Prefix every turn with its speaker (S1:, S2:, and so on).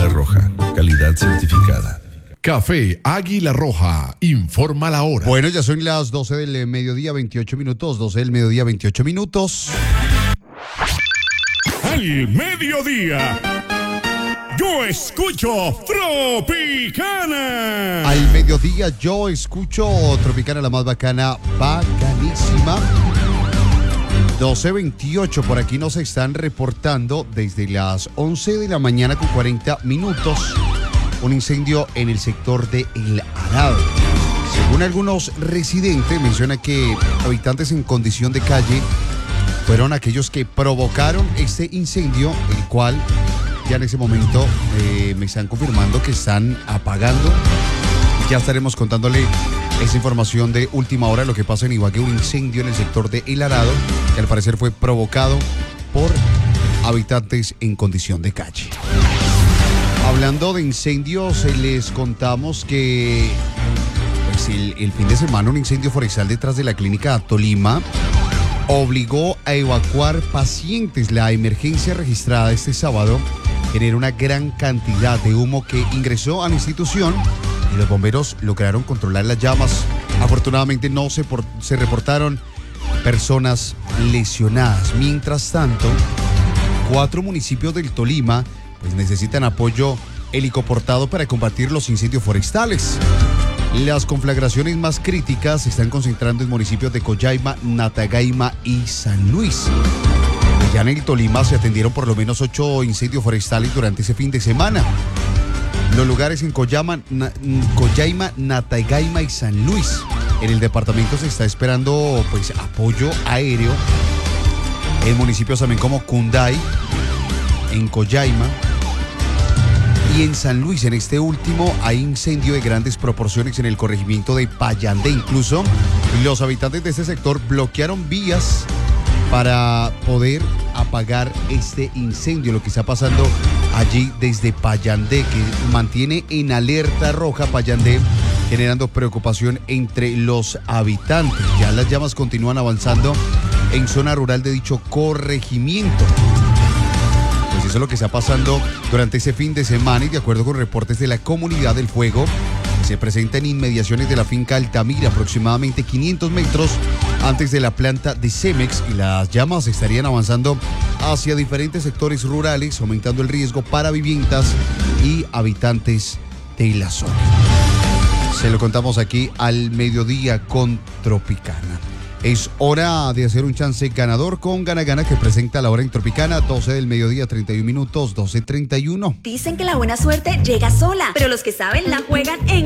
S1: Águila Roja, calidad certificada.
S2: Café Águila Roja, informa la hora.
S3: Bueno, ya son las 12 del mediodía, 28 minutos. 12 del mediodía, 28 minutos.
S4: Al mediodía, yo escucho Tropicana.
S3: Al mediodía yo escucho Tropicana, la más bacana, bacanísima. 12:28, por aquí nos están reportando desde las 11 de la mañana con 40 minutos un incendio en el sector de El Arado. Según algunos residentes, menciona que habitantes en condición de calle fueron aquellos que provocaron este incendio, el cual ya en ese momento me están confirmando que están apagando. Ya estaremos contándole esa información de última hora, lo que pasa en Ibagué, un incendio en el sector de El Arado, que al parecer fue provocado por habitantes en condición de calle. Hablando de incendios, les contamos que pues, el fin de semana un incendio forestal detrás de la clínica Tolima obligó a evacuar pacientes. La emergencia registrada este sábado generó una gran cantidad de humo que ingresó a la institución y los bomberos lograron controlar las llamas. Afortunadamente no se reportaron personas lesionadas. Mientras tanto, 4 municipios del Tolima pues necesitan apoyo helicoportado para combatir los incendios forestales. Las conflagraciones más críticas se están concentrando en municipios de Collaima, Natagaima y San Luis. Ya en el Tolima se atendieron por lo menos 8 incendios forestales durante ese fin de semana. Los lugares en Collaima, Natagaima y San Luis. En el departamento se está esperando pues apoyo aéreo. En municipios también como Cunday, en Collaima y en San Luis. En este último hay incendio de grandes proporciones en el corregimiento de Payandé. Incluso los habitantes de este sector bloquearon vías para poder apagar este incendio, lo que está pasando allí desde Payandé, que mantiene en alerta roja Payandé, generando preocupación entre los habitantes. Ya las llamas continúan avanzando en zona rural de dicho corregimiento. Pues eso es lo que está pasando durante ese fin de semana, y de acuerdo con reportes de la comunidad, el fuego se presenta en inmediaciones de la finca Altamira, aproximadamente 500 metros antes de la planta de Cemex, y las llamas estarían avanzando hacia diferentes sectores rurales, aumentando el riesgo para viviendas y habitantes de la zona. Se lo contamos aquí al mediodía con Tropicana. Es hora de hacer un chance ganador con Gana Gana, que presenta la hora en Tropicana, 12 del mediodía, 31 minutos, 12:31.
S5: Dicen que la buena suerte llega sola, pero los que saben la juegan en